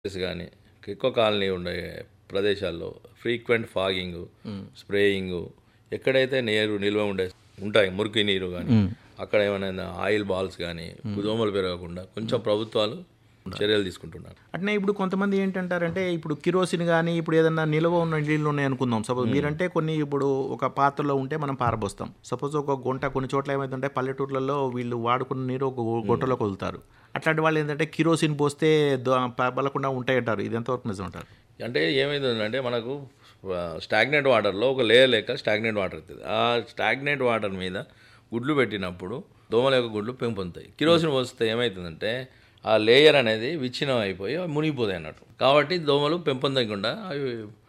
కానీ ఎక్కువ కాలనీ ఉండే ప్రదేశాల్లో ఫ్రీక్వెంట్ ఫాగింగ్, స్ప్రేయింగ్, ఎక్కడైతే నీరు నిల్వ ఉంటాయి మురికి నీరు కానీ అక్కడ ఏమైనా ఆయిల్ బాల్స్ కానీ దోమలు పెరగకుండా కొంచెం ప్రభుత్వాలు చర్యలు తీసుకుంటున్నారు. అట్నే ఇప్పుడు కొంతమంది ఏంటంటారంటే ఇప్పుడు కిరోసిన్ కానీ ఇప్పుడు ఏదన్నా నిల్వ ఉన్న నీళ్ళు ఉన్నాయి అనుకుందాం. సపోజ్ మీరంటే కొన్ని ఇప్పుడు ఒక పాత్రలో ఉంటే మనం పారబోస్తాం. సపోజ్ ఒక గుంట కొన్ని చోట్ల ఏమైతుంటే పల్లెటూర్లలో వీళ్ళు వాడుకున్న నీరు ఒక గుంటలోకి వదులుతారు. అట్లాంటి వాళ్ళు ఏంటంటే కిరోసిన్ పోస్తే పలకుండా ఉంటాయంటారు. ఇది ఎంతవరకు నిజం అంటారు? అంటే ఏమైందంటే మనకు స్టాగ్నెంట్ వాటర్లో ఒక లేయర్ లేక స్టాగ్నెంట్ వాటర్ అవుతుంది. ఆ స్టాగ్నెంట్ వాటర్ మీద గుడ్లు పెట్టినప్పుడు దోమల యొక్క గుడ్లు పెంపొందుతాయి. కిరోసిన్ పోస్తే ఏమవుతుందంటే ఆ లేయర్ అనేది విచ్ఛిన్నం అయిపోయి మునిగిపోతాయి అన్నట్టు. కాబట్టి దోమలు పెంపొందకుండా అవి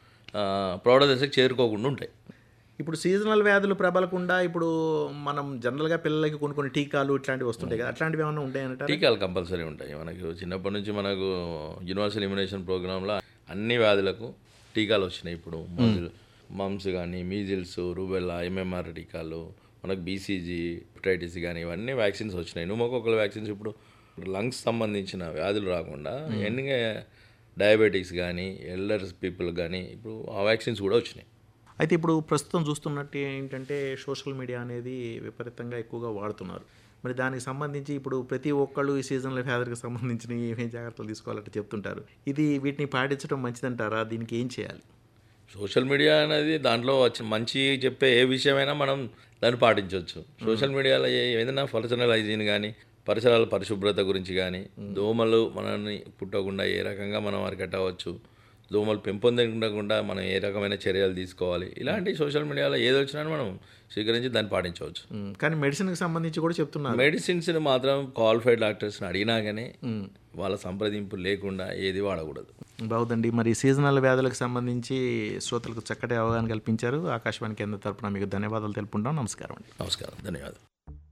ప్రౌఢ దశకు చేరుకోకుండా ఉంటాయి. ఇప్పుడు సీజనల్ వ్యాధులు ప్రబలకుండా ఇప్పుడు మనం జనరల్గా పిల్లలకి కొన్ని టీకాలు ఇట్లాంటివి వస్తుంటాయి కదా, అట్లాంటివి ఏమైనా ఉంటాయంటే? టీకాలు కంపల్సరీ ఉంటాయి. మనకు చిన్నప్పటి నుంచి మనకు యూనివర్సల్ ఇమ్యునేషన్ ప్రోగ్రాంలో అన్ని వ్యాధులకు టీకాలు వచ్చినాయి. ఇప్పుడు మమ్స్ కానీ, మీజిల్స్, రూబెల్లా, ఎంఎంఆర్ టీకాలు, మనకు బీసీజీ, హెపటైటిస్ కానీ ఇవన్నీ వ్యాక్సిన్స్ వచ్చినాయి. న్యూమోకోకల్ వ్యాక్సిన్స్ ఇప్పుడు లంగ్స్ సంబంధించిన వ్యాధులు రాకుండా ఎండింగ్ డయాబెటిక్స్ కానీ ఎల్డర్స్ పీపుల్ కానీ ఇప్పుడు ఆ వ్యాక్సిన్స్ కూడా వచ్చినాయి. అయితే ఇప్పుడు ప్రస్తుతం చూస్తున్నట్టు ఏంటంటే సోషల్ మీడియా అనేది విపరీతంగా ఎక్కువగా వాడుతున్నారు. మరి దానికి సంబంధించి ఇప్పుడు ప్రతి ఒక్కళ్ళు ఈ సీజన్ల వ్యాధులకు సంబంధించిన ఏమేం జాగ్రత్తలు తీసుకోవాలంటే చెప్తుంటారు. వీటిని పాటించడం మంచిదంటారా? దీనికి ఏం చేయాలి? సోషల్ మీడియా అనేది దాంట్లో మంచి చెప్పే ఏ విషయమైనా మనం దాన్ని పాటించవచ్చు. సోషల్ మీడియాలో ఏదైనా పర్సనల్ హైజీన్ కానీ పరిసరాల పరిశుభ్రత గురించి కానీ దోమలు మనల్ని పుట్టకుండా ఏ రకంగా మనం అరికట్టవచ్చు, దోమలు పెంపొందకుండా మనం ఏ రకమైన చర్యలు తీసుకోవాలి, ఇలాంటి సోషల్ మీడియాలో ఏది వచ్చినా మనం స్వీకరించి దాన్ని పాటించవచ్చు. కానీ మెడిసిన్కి సంబంధించి కూడా చెప్తున్నారు. మెడిసిన్స్ని మాత్రం క్వాలిఫైడ్ డాక్టర్స్ని అడిగినా కానీ వాళ్ళ సంప్రదింపు లేకుండా ఏది వాడకూడదు. బాగుందండి. మరి సీజనల్ వ్యాధులకు సంబంధించి శ్రోతలకు చక్కటి అవగాహన కల్పించారు. ఆకాశవాణి కేంద్ర తరపున మీకు ధన్యవాదాలు తెలుపుకుంటాం. నమస్కారం అండి. నమస్కారం, ధన్యవాదాలు.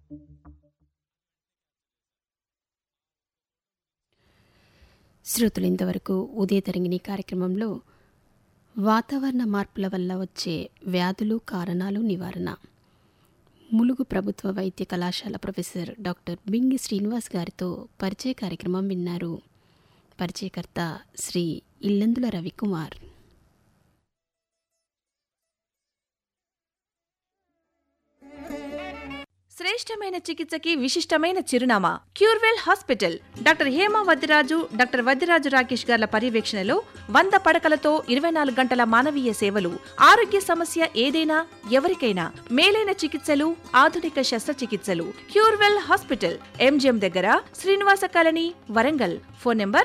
శ్రోతలు ఇంతవరకు ఉదయ తరంగిణి కార్యక్రమంలో వాతావరణ మార్పుల వల్ల వచ్చే వ్యాధులు, కారణాలు, నివారణ ములుగు ప్రభుత్వ వైద్య కళాశాల ప్రొఫెసర్ డాక్టర్ బింగి శ్రీనివాస్ గారితో పరిచయ కార్యక్రమం విన్నారు. పరిచయకర్త శ్రీ ఇల్లందుల రవికుమార్. శ్రేష్టమైన చికిత్సకి విశిష్టమైన చిరునామా Curewell hospital. Doctor Hema Vaddiraju, doctor Vaddiraju Rakesh గార్ల పర్యవేక్షణలో 100 పడకలతో 24 గంటల మానవీయ సేవలు. ఆరోగ్య సమస్య ఏదైనా ఎవరికైనా మేలైన చికిత్సలు, ఆధునిక శస్త్రచికిత్సలు. క్యూర్వెల్ హాస్పిటల్, ఎంజిఎం దగ్గర, Srinivasa colony, Warangal. Phone number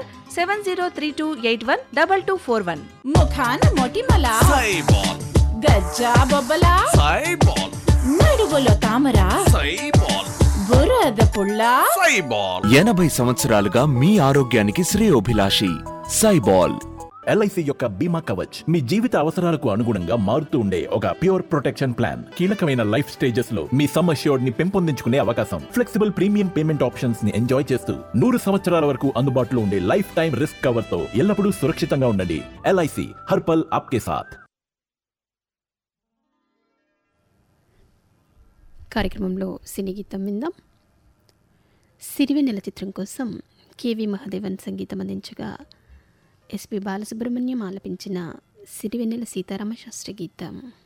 7032812241. ముఖాన మొటిమల గజ్జా బొబ్బల నడువులో తామర బురద పుల్ల 80 సంవత్సరాలుగా మీ ఆరోగ్యానికి శ్రేయోభిలాషి సైబాల్. ఎల్ఐసి యొక్క బీమా కవచ్ మీ జీవిత అవసరాలకు అనుగుణంగా మారుతూ ఉండే ఒక ప్యూర్ ప్రొటెక్షన్ ప్లాన్. కీలకమైన లైఫ్ స్టేజెస్ లో మీ సమ్ అష్యూర్డ్ ని పెంపొందించుకునే అవకాశం, ఫ్లెక్సిబుల్ ప్రీమియం పేమెంట్ ఆప్షన్స్ ని ఎంజాయ్ చేస్తూ 100 సంవత్సరాల వరకు అందుబాటులో ఉండే లైఫ్ టైం రిస్క్ కవర్ తో ఎల్లప్పుడూ సురక్షితంగా ఉండండి. ఎల్ఐసి హర్పల్ ఆప్కే సాథ్. కార్యక్రమంలో సినీ గీతం విందాం. సిరివెన్నెల చిత్రం కోసం కేవి మహాదేవన్ సంగీతం అందించగా ఎస్పి బాలసుబ్రహ్మణ్యం ఆలపించిన సిరివెన్నెల సీతారామ శాస్త్రి గీతం.